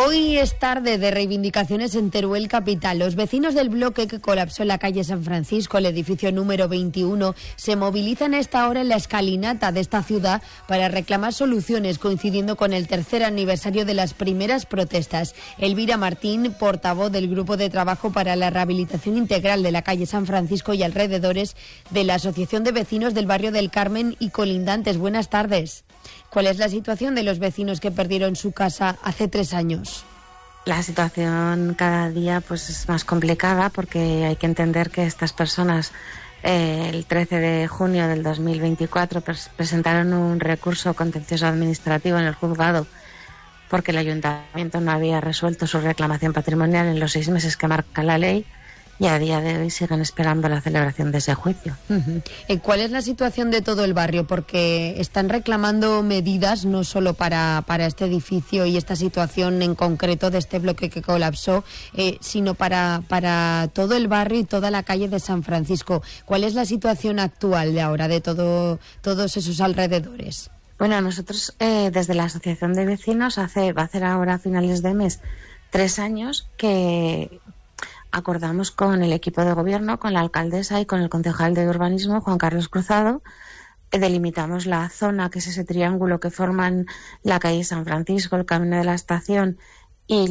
Hoy es tarde de reivindicaciones en Teruel capital. Los vecinos del bloque que colapsó en la calle San Francisco, el edificio número 21, se movilizan a esta hora en la escalinata de esta ciudad para reclamar soluciones, coincidiendo con el tercer aniversario de las primeras protestas. Elvira Martín, portavoz del Grupo de Trabajo para la Rehabilitación Integral de la calle San Francisco y alrededores de la Asociación de Vecinos del Barrio del Carmen y colindantes. Buenas tardes. ¿Cuál es la situación de los vecinos que perdieron su casa hace 3 años? La situación cada día pues es más complicada porque hay que entender que estas personas el 13 de junio del 2024 presentaron un recurso contencioso administrativo en el juzgado porque el ayuntamiento no había resuelto su reclamación patrimonial en los 6 meses que marca la ley. Y a día de hoy siguen esperando la celebración de ese juicio. ¿Cuál es la situación de todo el barrio? Porque están reclamando medidas no solo para este edificio y esta situación en concreto de este bloque que colapsó, sino para todo el barrio y toda la calle de San Francisco. ¿Cuál es la situación actual de ahora de todos esos alrededores? Bueno, nosotros desde la Asociación de Vecinos va a hacer ahora a finales de mes 3 años que acordamos con el equipo de gobierno, con la alcaldesa y con el concejal de urbanismo, Juan Carlos Cruzado, delimitamos la zona, que es ese triángulo que forman la calle San Francisco, el Camino de la Estación y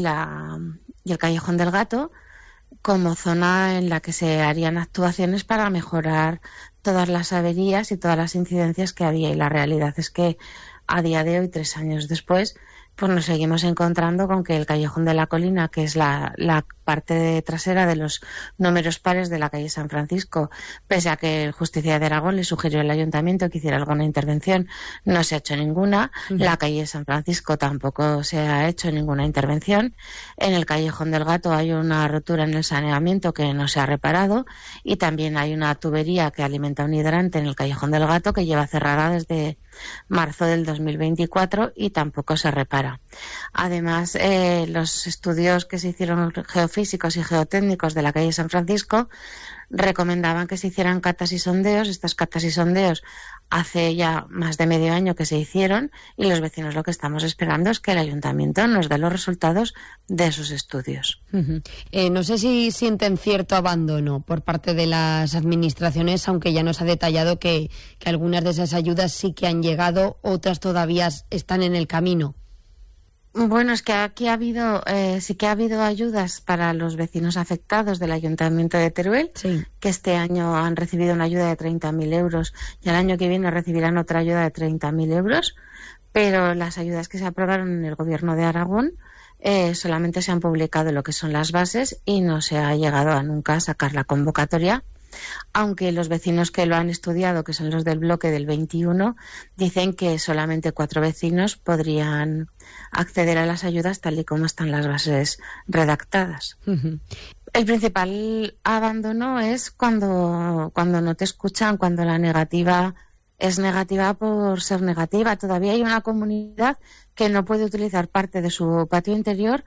el Callejón del Gato, como zona en la que se harían actuaciones para mejorar todas las averías y todas las incidencias que había. Y la realidad es que a día de hoy, 3 años después, pues nos seguimos encontrando con que el Callejón de la Colina, que es la parte trasera de los números pares de la calle San Francisco, pese a que el Justicia de Aragón le sugirió al ayuntamiento que hiciera alguna intervención, no se ha hecho ninguna. La calle San Francisco tampoco se ha hecho ninguna intervención. En el Callejón del Gato hay una rotura en el saneamiento que no se ha reparado y también hay una tubería que alimenta un hidrante en el Callejón del Gato que lleva cerrada desde marzo del 2024 y tampoco se repara. Además, los estudios que se hicieron geofísicos y geotécnicos de la calle San Francisco recomendaban que se hicieran catas y sondeos. Estas catas y sondeos hace ya más de medio año que se hicieron y los vecinos lo que estamos esperando es que el ayuntamiento nos dé los resultados de esos estudios. No sé si sienten cierto abandono por parte de las administraciones, aunque ya nos ha detallado que algunas de esas ayudas sí que han llegado, otras todavía están en el camino. Bueno, es que aquí sí que ha habido ayudas para los vecinos afectados del Ayuntamiento de Teruel, sí, que este año han recibido una ayuda de 30.000 euros y el año que viene recibirán otra ayuda de 30.000 euros, pero las ayudas que se aprobaron en el Gobierno de Aragón solamente se han publicado lo que son las bases y no se ha llegado a nunca sacar la convocatoria, aunque los vecinos que lo han estudiado, que son los del bloque del 21, dicen que solamente 4 vecinos podrían acceder a las ayudas tal y como están las bases redactadas. El principal abandono es cuando no te escuchan, cuando la negativa es negativa por ser negativa. Todavía hay una comunidad que no puede utilizar parte de su patio interior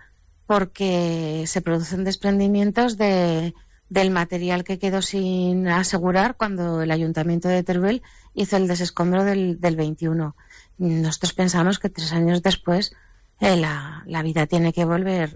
porque se producen desprendimientos del material que quedó sin asegurar cuando el Ayuntamiento de Teruel hizo el desescombro del 21. Nosotros pensamos que 3 años después la vida tiene que volver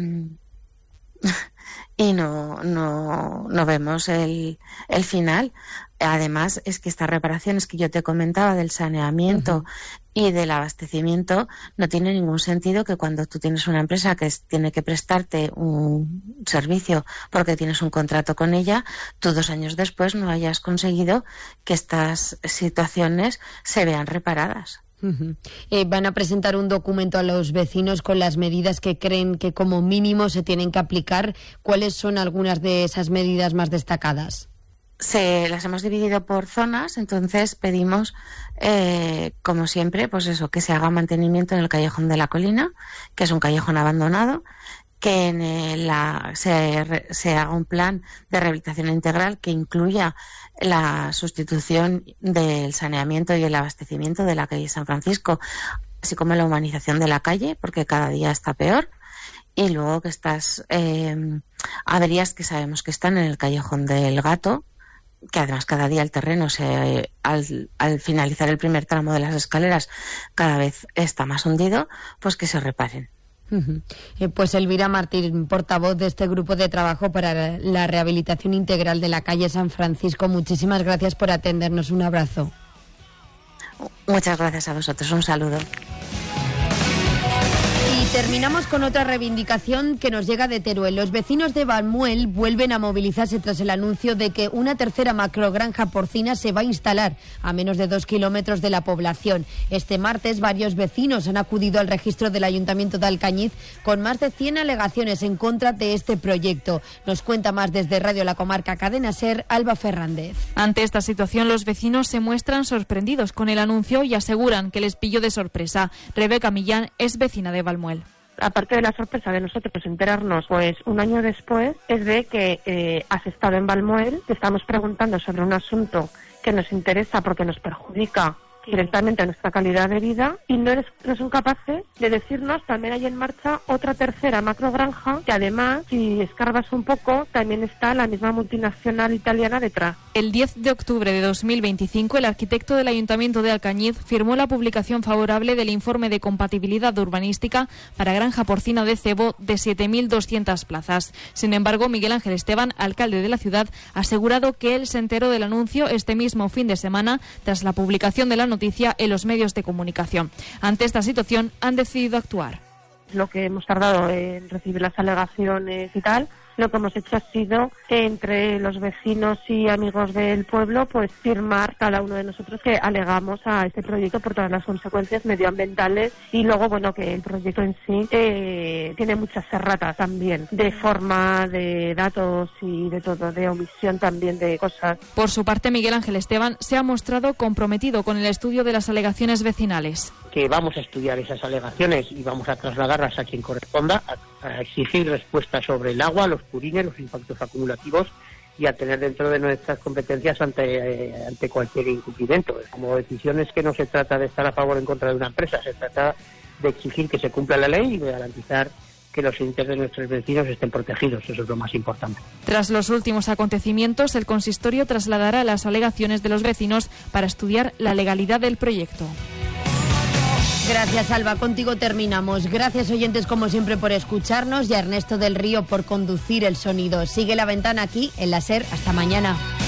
y no vemos el final. Además, es que estas reparaciones que yo te comentaba del saneamiento y del abastecimiento no tiene ningún sentido que cuando tú tienes una empresa que tiene que prestarte un servicio porque tienes un contrato con ella, tú 2 años después no hayas conseguido que estas situaciones se vean reparadas. Van a presentar un documento a los vecinos con las medidas que creen que como mínimo se tienen que aplicar. ¿Cuáles son algunas de esas medidas más destacadas? Las hemos dividido por zonas, entonces pedimos, como siempre, pues eso, que se haga mantenimiento en el Callejón de la Colina, que es un callejón abandonado, que se haga un plan de rehabilitación integral que incluya la sustitución del saneamiento y el abastecimiento de la calle San Francisco, así como la humanización de la calle, porque cada día está peor, y luego que estas averías que sabemos que están en el Callejón del Gato, que además cada día el terreno al finalizar el primer tramo de las escaleras cada vez está más hundido, pues que se reparen. Pues Elvira Martín, portavoz de este grupo de trabajo para la rehabilitación integral de la calle San Francisco, muchísimas gracias por atendernos. Un abrazo. Muchas gracias a vosotros. Un saludo. Y terminamos con otra reivindicación que nos llega de Teruel. Los vecinos de Valmuel vuelven a movilizarse tras el anuncio de que una tercera macrogranja porcina se va a instalar a menos de 2 kilómetros de la población. Este martes varios vecinos han acudido al registro del Ayuntamiento de Alcañiz con más de 100 alegaciones en contra de este proyecto. Nos cuenta más desde Radio La Comarca Cadena SER, Alba Fernández. Ante esta situación, los vecinos se muestran sorprendidos con el anuncio y aseguran que les pilló de sorpresa. Rebeca Millán es vecina de Valmuel. Aparte de la sorpresa de nosotros enterarnos pues un año después, es de que has estado en Valmuel, te estamos preguntando sobre un asunto que nos interesa porque nos perjudica directamente a nuestra calidad de vida y no son capaces de decirnos también hay en marcha otra tercera macrogranja que además, si escarbas un poco, también está la misma multinacional italiana detrás. El 10 de octubre de 2025, el arquitecto del Ayuntamiento de Alcañiz firmó la publicación favorable del informe de compatibilidad urbanística para granja porcina de cebo de 7.200 plazas. Sin embargo, Miguel Ángel Esteban, alcalde de la ciudad, ha asegurado que él se enteró del anuncio este mismo fin de semana tras la publicación de la noticia en los medios de comunicación. Ante esta situación, han decidido actuar. Lo que hemos tardado en recibir las alegaciones y tal, lo que hemos hecho ha sido, entre los vecinos y amigos del pueblo, pues firmar cada uno de nosotros que alegamos a este proyecto por todas las consecuencias medioambientales y luego, bueno, que el proyecto en sí tiene muchas erratas también, de forma, de datos y de todo, de omisión también de cosas. Por su parte, Miguel Ángel Esteban se ha mostrado comprometido con el estudio de las alegaciones vecinales. Que vamos a estudiar esas alegaciones y vamos a trasladarlas a quien corresponda, a exigir respuestas sobre el agua, los purines, los impactos acumulativos y a tener dentro de nuestras competencias ante cualquier incumplimiento. Como decisiones que no se trata de estar a favor o en contra de una empresa, se trata de exigir que se cumpla la ley y de garantizar que los intereses de nuestros vecinos estén protegidos. Eso es lo más importante. Tras los últimos acontecimientos, el consistorio trasladará las alegaciones de los vecinos para estudiar la legalidad del proyecto. Gracias, Alba. Contigo terminamos. Gracias, oyentes, como siempre, por escucharnos y a Ernesto del Río por conducir el sonido. Sigue La Ventana aquí en la SER. Hasta mañana.